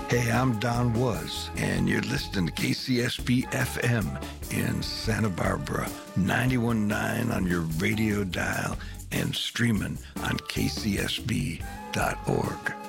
Hey, I'm Don Was, and you're listening to KCSB FM in Santa Barbara, 91.9 on your radio dial and streaming on kcsb.org.